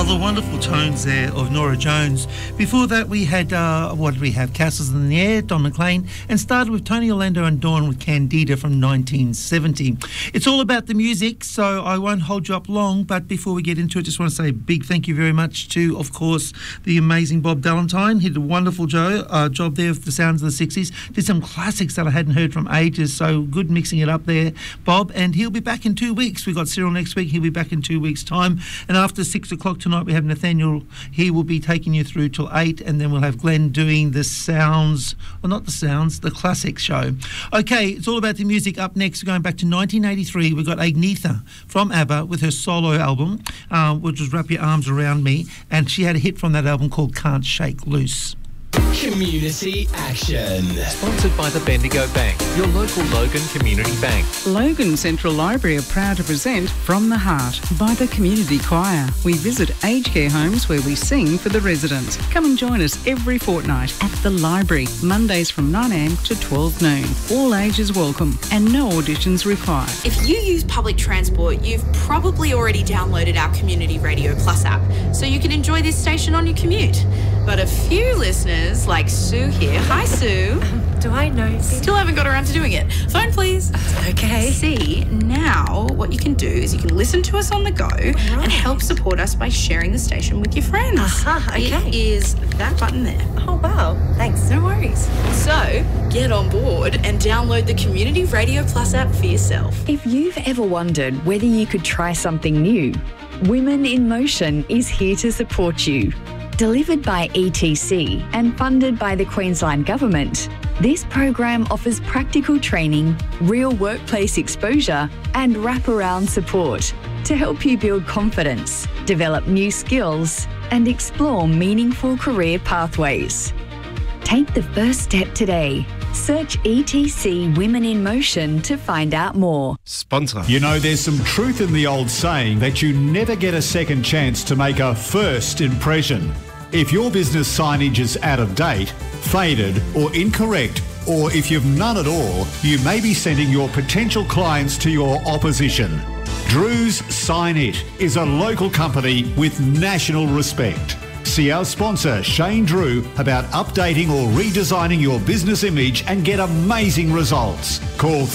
Oh, the wonderful tones there of Norah Jones. Before that, we had, what did we have? Castles in the Air, Don McLean, and started with Tony Orlando and Dawn with Candida from 1970. It's all about the music, so I won't hold you up long, but before we get into it, just want to say a big thank you very much to, of course, the amazing Bob Dallentine. He did a wonderful job there of the sounds of the 60s. Did some classics that I hadn't heard from ages, so good mixing it up there, Bob, and he'll be back in 2 weeks. We've got Cyril next week. He'll be back in 2 weeks' time, and after 6 o'clock tonight, we have Nathaniel. He will be taking you through till 8, and then we'll have Glenn doing the sounds, well, not the sounds, the classic show. Okay, it's all about the music. Up next, going back to 1983, we've got Agnetha from ABBA with her solo album, which was Wrap Your Arms Around Me, and she had a hit from that album called Can't Shake Loose. Community Action. Sponsored by the Bendigo Bank, your local Logan Community Bank. Logan Central Library are proud to present From the Heart by the Community Choir. We visit aged care homes where we sing for the residents. Come and join us every fortnight at the library, Mondays from 9 a.m. to 12 noon. All ages welcome and no auditions required. If you use public transport, you've probably already downloaded our Community Radio Plus app, so you can enjoy this station on your commute. But a few listeners, like Sue here, hi Sue. Do I know? Still haven't got around to doing it. Phone please. Okay. See, now what you can do is you can listen to us on the go and help support us by sharing the station with your friends. Okay. It is that button there. Oh, wow. Thanks. No worries. So, get on board and download the Community Radio Plus app for yourself. If you've ever wondered whether you could try something new, Women in Motion is here to support you. Delivered by ETC and funded by the Queensland Government, this program offers practical training, real workplace exposure and wraparound support to help you build confidence, develop new skills and explore meaningful career pathways. Take the first step today. Search ETC Women in Motion to find out more. Sponsor. You know, there's some truth in the old saying that you never get a second chance to make a first impression. If your business signage is out of date, faded or incorrect, or if you've none at all, you may be sending your potential clients to your opposition. Drew's Sign It is a local company with national respect. See our sponsor Shane Drew about updating or redesigning your business image and get amazing results. Call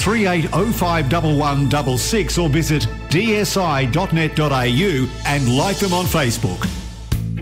38051166 or visit dsi.net.au and like them on Facebook.